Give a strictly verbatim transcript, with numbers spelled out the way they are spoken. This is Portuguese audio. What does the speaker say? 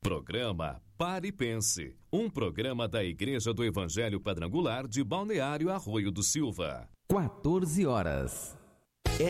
Programa Pare e Pense, um programa da Igreja do Evangelho Quadrangular de Balneário Arroio do Silva. quatorze horas.